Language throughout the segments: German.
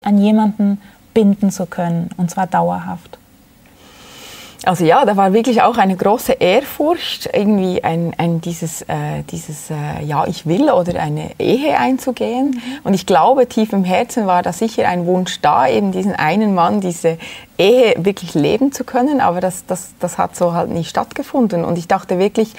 an jemanden binden zu können, und zwar dauerhaft? Also ja, da war wirklich auch eine große Ehrfurcht, irgendwie dieses ja, ich will oder eine Ehe einzugehen. Und ich glaube, tief im Herzen war da sicher ein Wunsch da, eben diesen einen Mann, diese Ehe wirklich leben zu können. Aber das hat so halt nie stattgefunden. Und ich dachte wirklich,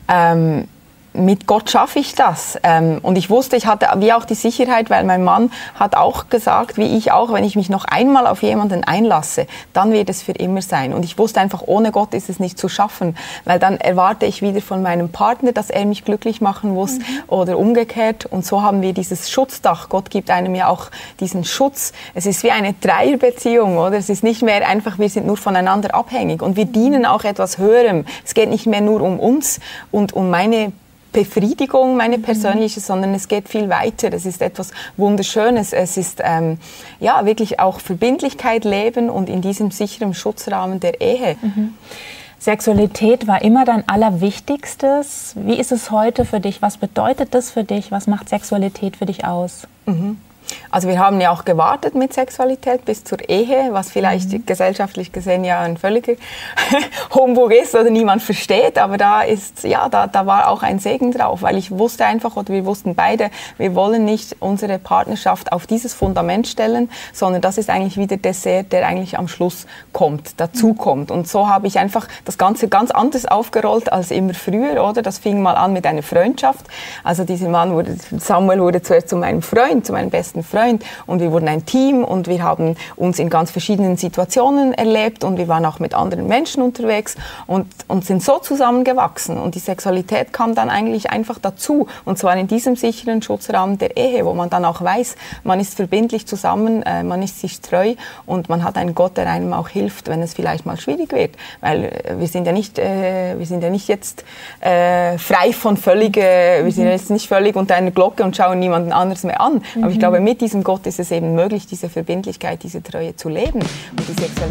mit Gott schaffe ich das. Und ich wusste, ich hatte wie auch die Sicherheit, weil mein Mann hat auch gesagt, wie ich auch, wenn ich mich noch einmal auf jemanden einlasse, dann wird es für immer sein. Und ich wusste einfach, ohne Gott ist es nicht zu schaffen, weil dann erwarte ich wieder von meinem Partner, dass er mich glücklich machen muss oder umgekehrt. Und so haben wir dieses Schutzdach. Gott gibt einem ja auch diesen Schutz. Es ist wie eine Dreierbeziehung, oder? Es ist nicht mehr einfach, wir sind nur voneinander abhängig und wir dienen auch etwas Höherem. Es geht nicht mehr nur um uns und um meine Befriedigung, meine persönliche, sondern es geht viel weiter. Es ist etwas Wunderschönes. Es ist ja wirklich auch Verbindlichkeit leben und in diesem sicheren Schutzrahmen der Ehe. Sexualität war immer dein Allerwichtigstes. Wie ist es heute für dich? Was bedeutet das für dich? Was macht Sexualität für dich aus? Also wir haben ja auch gewartet mit Sexualität bis zur Ehe, was vielleicht gesellschaftlich gesehen ja ein völliger Humbug ist oder niemand versteht, aber da war auch ein Segen drauf, weil ich wusste einfach, oder wir wussten beide, wir wollen nicht unsere Partnerschaft auf dieses Fundament stellen, sondern das ist eigentlich wie der Dessert, der eigentlich am Schluss kommt, dazu kommt. Und so habe ich einfach das Ganze ganz anders aufgerollt als immer früher, oder? Das fing mal an mit einer Freundschaft. Also Samuel wurde zuerst zu meinem Freund, zu meinem besten Freund, und wir wurden ein Team und wir haben uns in ganz verschiedenen Situationen erlebt und wir waren auch mit anderen Menschen unterwegs und sind so zusammengewachsen, und die Sexualität kam dann eigentlich einfach dazu, und zwar in diesem sicheren Schutzrahmen der Ehe, wo man dann auch weiß, man ist verbindlich zusammen, man ist sich treu und man hat einen Gott, der einem auch hilft, wenn es vielleicht mal schwierig wird, weil wir sind ja nicht jetzt frei von wir sind jetzt nicht völlig unter einer Glocke und schauen niemanden anderes mehr an, aber ich glaube, mit diesem Gott ist es eben möglich, diese Verbindlichkeit, diese Treue zu leben und die Sexualität